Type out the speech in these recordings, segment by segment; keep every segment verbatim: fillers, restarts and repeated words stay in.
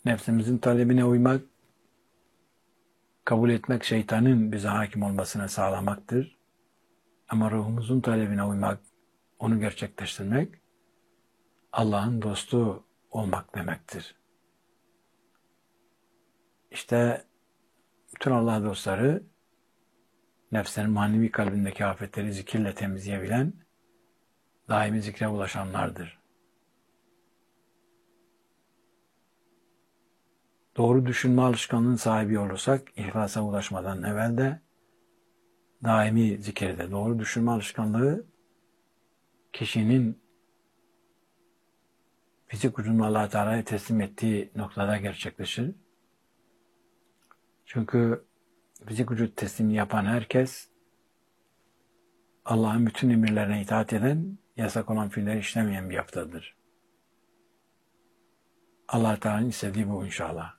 Nefsimizin talebine uymak, kabul etmek şeytanın bize hakim olmasını sağlamaktır. Ama ruhumuzun talebine uymak, onu gerçekleştirmek, Allah'ın dostu olmak demektir. İşte bütün Allah dostları, nefsinin manevi kalbindeki afetleri zikirle temizleyebilen, daimi zikre ulaşanlardır. Doğru düşünme alışkanlığının sahibi olursak, ihlasa ulaşmadan evvel de daimi zikirde doğru düşünme alışkanlığı kişinin fizik ucunu Allah Teala'ya teslim ettiği noktada gerçekleşir. Çünkü fizik ucu teslimini yapan herkes Allah'ın bütün emirlerine itaat eden, yasak olan fiilleri işlemeyen bir yapıdadır. Allah Teala'nın istediği bu inşallah.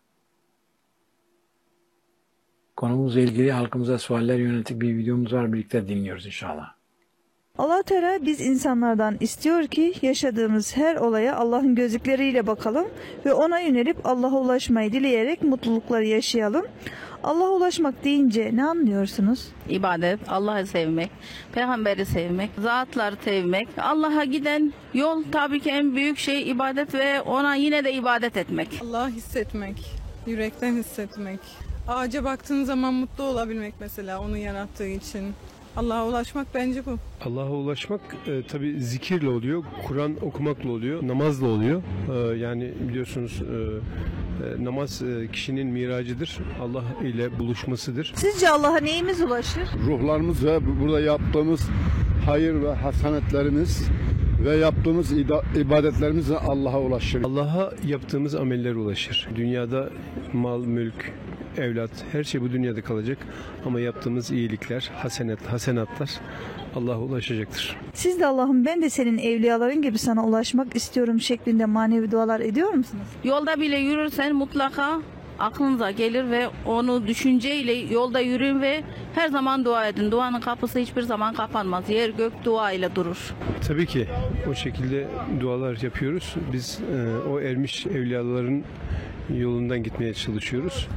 Konumuzla ilgili halkımıza sualler yönelik bir videomuz var. Birlikte dinliyoruz inşallah. Allah Teala biz insanlardan istiyor ki yaşadığımız her olaya Allah'ın gözlükleriyle bakalım ve ona yönelip Allah'a ulaşmayı dileyerek mutlulukları yaşayalım. Allah'a ulaşmak deyince ne anlıyorsunuz? İbadet, Allah'ı sevmek, peygamberi sevmek, zatları sevmek. Allah'a giden yol tabii ki en büyük şey ibadet ve ona yine de ibadet etmek. Allah'ı hissetmek, yürekten hissetmek. Ağaca baktığın zaman mutlu olabilmek mesela onu yarattığı için. Allah'a ulaşmak bence bu. Allah'a ulaşmak e, tabi zikirle oluyor, Kur'an okumakla oluyor, namazla oluyor. E, yani biliyorsunuz e, e, namaz e, kişinin miracıdır, Allah ile buluşmasıdır. Sizce Allah'a neyimiz ulaşır? Ruhlarımız ve burada yaptığımız hayır ve hasanetlerimiz ve yaptığımız ibadetlerimizle Allah'a ulaşır. Allah'a yaptığımız ameller ulaşır. Dünyada mal, mülk, evlat, her şey bu dünyada kalacak. Ama yaptığımız iyilikler, hasenet, hasenatlar Allah'a ulaşacaktır. Siz de Allah'ım ben de senin evliyaların gibi sana ulaşmak istiyorum şeklinde manevi dualar ediyor musunuz? Yolda bile yürürsen mutlaka aklınıza gelir ve onu düşünceyle yolda yürüyün ve her zaman dua edin. Duanın kapısı hiçbir zaman kapanmaz. Yer gök dua ile durur. Tabii ki o şekilde dualar yapıyoruz. Biz e, o ermiş evliyaların yolundan gitmeye çalışıyoruz.